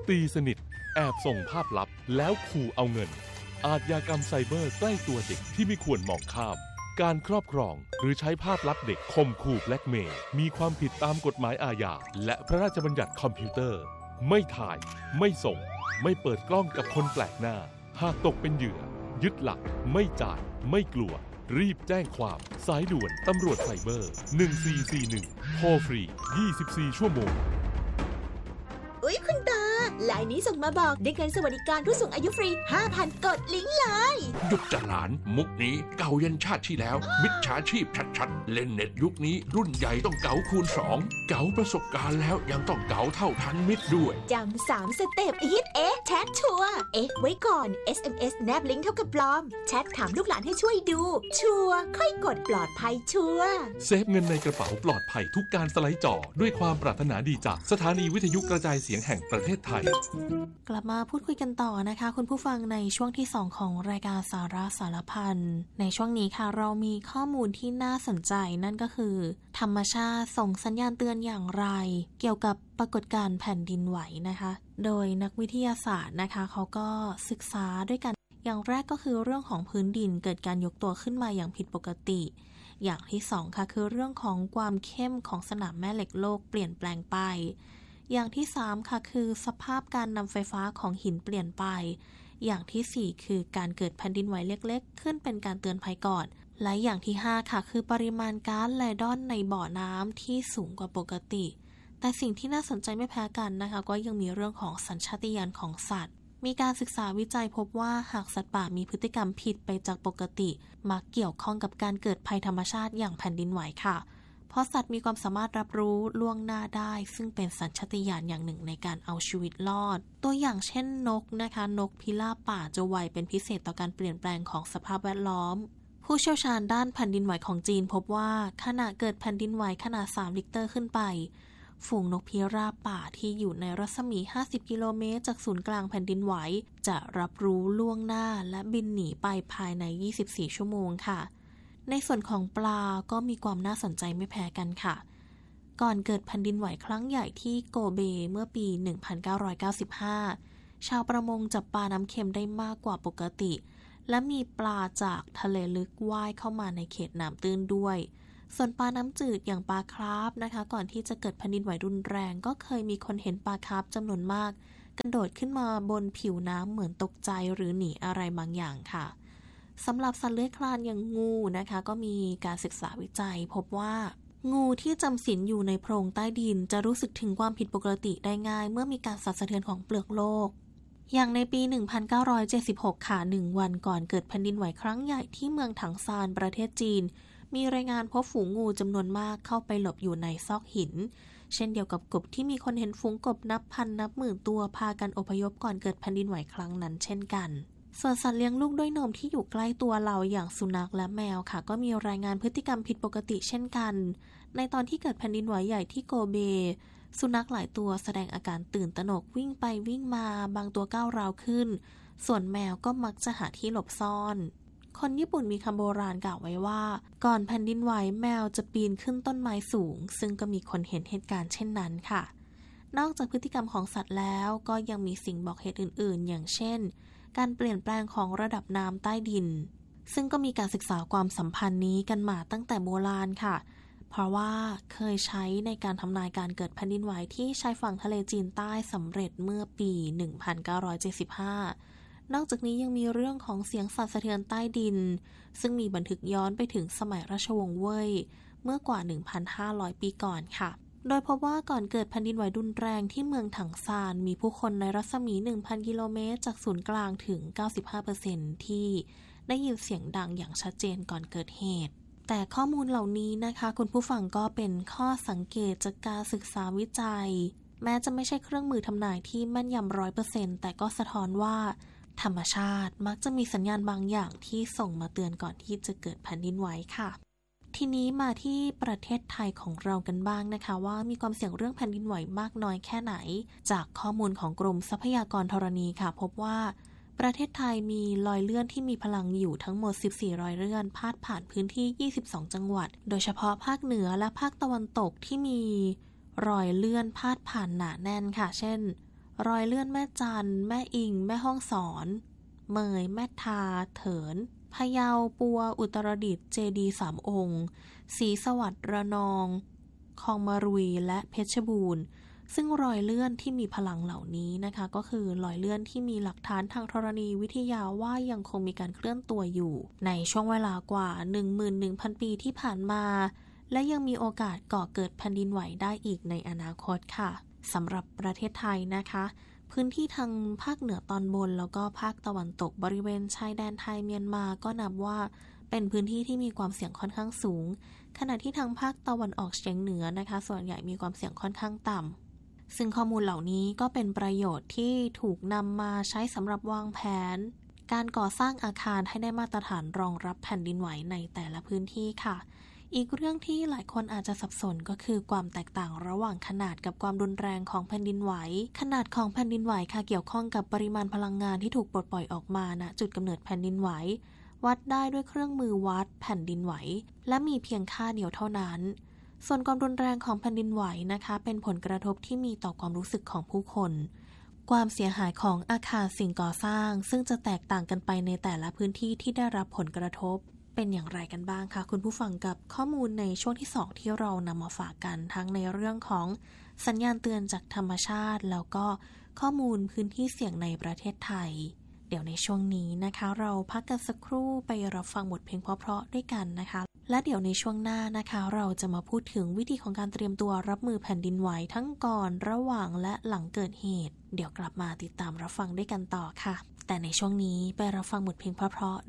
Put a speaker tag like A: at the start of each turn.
A: ตีสนิทแอบส่งภาพลับแล้วขู่เอาเงินอาชญากรรมไซเบอร์ใกล้ตัวเด็กที่ไม่ควรมองข้ามการครอบครองหรือใช้ภาพลับเด็กข่มขู่แบล็กเมย์มีความผิดตามกฎหมายอาญาและพระราชบัญญัติคอมพิวเตอร์ไม่ถ่ายไม่ส่งไม่เปิดกล้องกับคนแปลกหน้าหากตกเป็นเหยื่อยึดหลักไม่จ่ายไม่กลัวรีบแจ้งความสายด่วนตำรวจไซเบอร์1441โทรฟรี24ชั่วโมง
B: อุ๊ยคุณตาไลน์นี้ส่งมาบอกได้เงินสวัสดิการผู้สูงอายุฟรี 5,000 กดลิงก์เลย
C: หยุดจะหลานมุกนี้เก่ายันชาติที่แล้วมิจฉาชีพชัดๆเล่นเน็ตยุคนี้รุ่นใหญ่ต้องเก๋าคูณ2เก๋าประสบการณ์แล้วยังต้องเก๋าเท่าทันมิตรด้วย
B: จำ3สเต็ปฮิตแชทชัวร์ไว้ก่อน SMS แนบลิงก์เท่ากับปลอมแชทถามลูกหลานให้ช่วยดูชัวร์ค่อยกดปลอดภัยชัวร์
A: เซฟเงินในกระเป๋าปลอดภัยทุกการสไลด์จอด้วยความปรารถนาดีจากสถานีวิทยุกระจายเสียงแห่งประเทศไทย
D: กลับมาพูดคุยกันต่อนะคะคุณผู้ฟังในช่วงที่2ของรายการสาระสารพันในช่วงนี้ค่ะเรามีข้อมูลที่น่าสนใจนั่นก็คือธรรมชาติส่งสัญญาณเตือนอย่างไรเกี่ยวกับปรากฏการณ์แผ่นดินไหวนะคะโดยนักวิทยาศาสตร์นะคะเขาก็ศึกษาด้วยกันอย่างแรกก็คือเรื่องของพื้นดินเกิดการยกตัวขึ้นมาอย่างผิดปกติอย่างที่2ค่ะคือเรื่องของความเข้มของสนามแม่เหล็กโลกเปลี่ยนแปลงไปอย่างที่3ค่ะคือสภาพการนำไฟฟ้าของหินเปลี่ยนไปอย่างที่4คือการเกิดแผ่นดินไหวเล็กๆขึ้นเป็นการเตือนภัยก่อนและอย่างที่5ค่ะคือปริมาณก๊าซไลดอนในบ่อน้ำที่สูงกว่าปกติแต่สิ่งที่น่าสนใจไม่แพ้กันนะคะก็ยังมีเรื่องของสัญชาตญาณของสัตว์มีการศึกษาวิจัยพบว่าหากสัตว์ป่ามีพฤติกรรมผิดไปจากปกติมักเกี่ยวข้องกับการเกิดภัยธรรมชาติอย่างแผ่นดินไหวค่ะเพราะสัตว์มีความสามารถรับรู้ล่วงหน้าได้ซึ่งเป็นสัญชาตญาณอย่างหนึ่งในการเอาชีวิตรอดตัวอย่างเช่นนกนะคะนกพิราบป่าจะไวเป็นพิเศษต่อการเปลี่ยนแปลงของสภาพแวดล้อมผู้เชี่ยวชาญด้านแผ่นดินไหวของจีนพบว่าขณะเกิดแผ่นดินไหวขนาด3 ริกเตอร์ขึ้นไปฝูงนกพิราบป่าที่อยู่ในรัศมี50 กิโลเมตรจากศูนย์กลางแผ่นดินไหวจะรับรู้ล่วงหน้าและบินหนีไปภายใน24 ชั่วโมงค่ะในส่วนของปลาก็มีความน่าสนใจไม่แพ้กันค่ะก่อนเกิดแผ่นดินไหวครั้งใหญ่ที่โกเบเมื่อปี 1995 ชาวประมงจับปลาน้ำเค็มได้มากกว่าปกติและมีปลาจากทะเลลึกว่ายเข้ามาในเขตน้ำตื้นด้วยส่วนปลาน้ำจืดอย่างปลาคราฟนะคะก่อนที่จะเกิดแผ่นดินไหวรุนแรงก็เคยมีคนเห็นปลาคราฟจำนวนมากกระโดดขึ้นมาบนผิวน้ำเหมือนตกใจหรือหนีอะไรบางอย่างค่ะสำหรับสัตว์เลื้อยคลานอย่างงูนะคะก็มีการศึกษาวิจัยพบว่างูที่จำศีลอยู่ในโพรงใต้ดินจะรู้สึกถึงความผิดปกติได้ง่ายเมื่อมีการสั่นสะเทือนของเปลือกโลกอย่างในปี 1976 ค่ะ1 วันก่อนเกิดแผ่นดินไหวครั้งใหญ่ที่เมืองถังซานประเทศจีนมีรายงานพบฝูงงูจำนวนมากเข้าไปหลบอยู่ในซอกหินเช่นเดียวกับกบที่มีคนเห็นฝูงกบนับพันนับหมื่นตัวพากันอพยพก่อนเกิดแผ่นดินไหวครั้งนั้นเช่นกันส่วนสัตว์เลี้ยงลูกด้วยนมที่อยู่ใกล้ตัวเราอย่างสุนัขและแมวค่ะก็มีรายงานพฤติกรรมผิดปกติเช่นกันในตอนที่เกิดแผ่นดินไหวใหญ่ที่โกเบสุนัขหลายตัวแสดงอาการตื่นตระหนกวิ่งไปวิ่งมาบางตัวก้าวร้าวขึ้นส่วนแมวก็มักจะหาที่หลบซ่อนคนญี่ปุ่นมีคำโบราณกล่าวไว้ว่าก่อนแผ่นดินไหวแมวจะปีนขึ้นต้นไม้สูงซึ่งก็มีคนเห็นเหตุการณ์เช่นนั้นค่ะนอกจากพฤติกรรมของสัตว์แล้วก็ยังมีสิ่งบอกเหตุอื่นๆอย่างเช่นการเปลี่ยนแปลงของระดับน้ำใต้ดินซึ่งก็มีการศึกษาความสัมพันธ์นี้กันมาตั้งแต่โบราณค่ะเพราะว่าเคยใช้ในการทำนายการเกิดแผ่นดินไหวที่ชายฝั่งทะเลจีนใต้สำเร็จเมื่อปี 1975 นอกจากนี้ยังมีเรื่องของเสียงสั่นสะเทือนใต้ดินซึ่งมีบันทึกย้อนไปถึงสมัยราชวงศ์เว่ยเมื่อกว่า 1,500 ปีก่อนค่ะโดยพบว่าก่อนเกิดแผ่นดินไหวรุนแรงที่เมืองถังซานมีผู้คนในรัศมี 1,000 กิโลเมตรจากศูนย์กลางถึง 95% ที่ได้ยินเสียงดังอย่างชัดเจนก่อนเกิดเหตุแต่ข้อมูลเหล่านี้นะคะคุณผู้ฟังก็เป็นข้อสังเกตจากการศึกษาวิจัยแม้จะไม่ใช่เครื่องมือทำนายที่แม่นยำ 100% แต่ก็สะท้อนว่าธรรมชาติมักจะมีสัญญาณบางอย่างที่ส่งมาเตือนก่อนที่จะเกิดแผ่นดินไหวค่ะทีนี้มาที่ประเทศไทยของเรากันบ้างนะคะว่ามีความเสี่ยงเรื่องแผ่นดินไหวมากน้อยแค่ไหนจากข้อมูลของกรมทรัพยากรธรณีค่ะพบว่าประเทศไทยมีรอยเลื่อนที่มีพลังอยู่ทั้งหมด14รอยเลื่อนพาดผ่านพื้นที่22จังหวัดโดยเฉพาะภาคเหนือและภาคตะวันตกที่มีรอยเลื่อนพาดผ่านหนาแน่นค่ะเช่นรอยเลื่อนแม่จันแม่อิงแม่ฮ่องสอนเมยแม่ทาเถินพะเยาปัวอุตรดิตถ์เจดีย์3 องค์ศรีสวัสดิ์ระนองคลองมารุยและเพชรบูรณ์ซึ่งรอยเลื่อนที่มีพลังเหล่านี้นะคะก็คือรอยเลื่อนที่มีหลักฐานทางธรณีวิทยาว่ายังคงมีการเคลื่อนตัวอยู่ในช่วงเวลากว่า 11,000 ปีที่ผ่านมาและยังมีโอกาสก่อเกิดแผ่นดินไหวได้อีกในอนาคตค่ะสำหรับประเทศไทยนะคะพื้นที่ทางภาคเหนือตอนบนแล้วก็ภาคตะวันตกบริเวณชายแดนไทยเมียนมาก็นับว่าเป็นพื้นที่ที่มีความเสี่ยงค่อนข้างสูงขณะที่ทางภาคตะวันออกเฉียงเหนือนะคะส่วนใหญ่มีความเสี่ยงค่อนข้างต่ำซึ่งข้อมูลเหล่านี้ก็เป็นประโยชน์ที่ถูกนำมาใช้สำหรับวางแผนการก่อสร้างอาคารให้ได้มาตรฐานรองรับแผ่นดินไหวในแต่ละพื้นที่ค่ะอีกเรื่องที่หลายคนอาจจะสับสนก็คือความแตกต่างระหว่างขนาดกับความรุนแรงของแผ่นดินไหวขนาดของแผ่นดินไหวค่ะเกี่ยวข้องกับปริมาณพลังงานที่ถูกปลดปล่อยออกมาณจุดกำเนิดแผ่นดินไหววัดได้ด้วยเครื่องมือวัดแผ่นดินไหวและมีเพียงค่าเดียวเท่านั้นส่วนความรุนแรงของแผ่นดินไหวนะคะเป็นผลกระทบที่มีต่อความรู้สึกของผู้คนความเสียหายของอาคารสิ่งก่อสร้างซึ่งจะแตกต่างกันไปในแต่ละพื้นที่ที่ได้รับผลกระทบเป็นอย่างไรกันบ้างคะคุณผู้ฟังกับข้อมูลในช่วงที่2ที่เรานำมาฝากกันทั้งในเรื่องของสัญญาณเตือนจากธรรมชาติแล้วก็ข้อมูลพื้นที่เสี่ยงในประเทศไทยเดี๋ยวในช่วงนี้นะคะเราพักกันสักครู่ไปรับฟังบทเพลงเพราะๆด้วยกันนะคะและเดี๋ยวในช่วงหน้านะคะเราจะมาพูดถึงวิธีของการเตรียมตัวรับมือแผ่นดินไหวทั้งก่อนระหว่างและหลังเกิดเหตุเดี๋ยวกลับมาติดตามรับฟังด้วยกันต่อค่ะแต่ในช่วงนี้ไปรับฟังบทเพลงเพราะๆ